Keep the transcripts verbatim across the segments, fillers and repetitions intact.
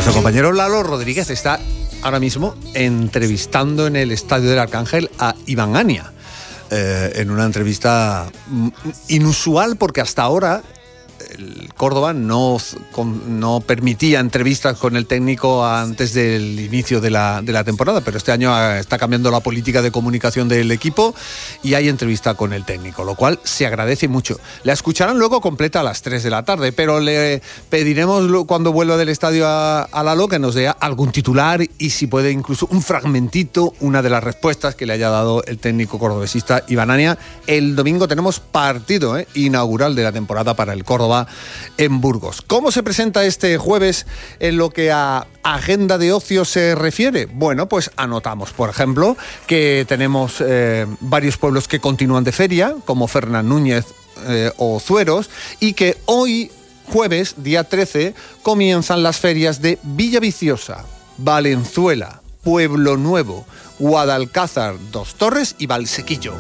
Nuestro compañero Lalo Rodríguez está ahora mismo entrevistando en el Estadio del Arcángel a Iván Ania, eh, en una entrevista inusual porque hasta ahora el Córdoba no, no permitía entrevistas con el técnico antes del inicio de la, de la temporada, pero este año está cambiando la política de comunicación del equipo y hay entrevista con el técnico, lo cual se agradece mucho. La escucharán luego completa a las tres de la tarde, pero le pediremos cuando vuelva del estadio a, a Lalo que nos dé algún titular y si puede incluso un fragmentito, una de las respuestas que le haya dado el técnico cordobesista Iván Ania. El domingo tenemos partido eh, inaugural de la temporada para el Córdoba en Burgos. ¿Cómo se presenta este jueves en lo que a agenda de ocio se refiere? Bueno, pues anotamos, por ejemplo, que tenemos eh, varios pueblos que continúan de feria, como Fernán Núñez eh, o Zueros, y que hoy, jueves, día trece, comienzan las ferias de Villaviciosa, Valenzuela, Pueblo Nuevo, Guadalcázar, Dos Torres y Valsequillo.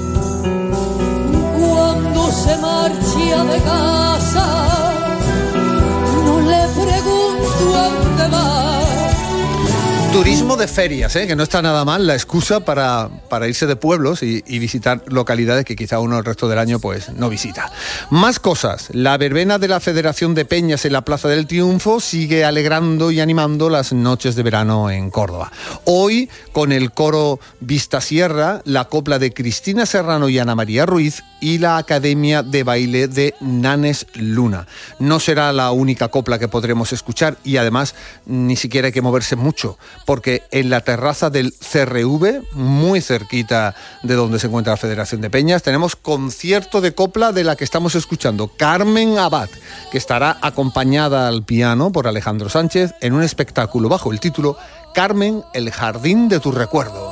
Cuando se marcha de casa, no le pregunto a dónde va. Turismo de ferias, ¿eh? Que no está nada mal la excusa para, para irse de pueblos y, y visitar localidades que quizá uno el resto del año pues no visita. Más cosas. La verbena de la Federación de Peñas en la Plaza del Triunfo sigue alegrando y animando las noches de verano en Córdoba. Hoy, con el coro Vista Sierra, la copla de Cristina Serrano y Ana María Ruiz y la Academia de Baile de Nanes Luna. No será la única copla que podremos escuchar y además ni siquiera hay que moverse mucho, porque en la terraza del C R V, muy cerquita de donde se encuentra la Federación de Peñas, tenemos concierto de copla de la que estamos escuchando, Carmen Abad, que estará acompañada al piano por Alejandro Sánchez en un espectáculo bajo el título Carmen, el jardín de tus recuerdos.